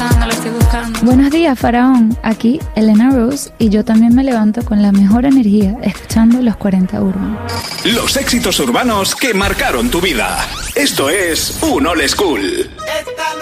Buenos días, Faraón. Aquí Elena Rose y yo también me levanto con la mejor energía escuchando los 40 Urban. Los éxitos urbanos que marcaron tu vida. Esto es Un All School.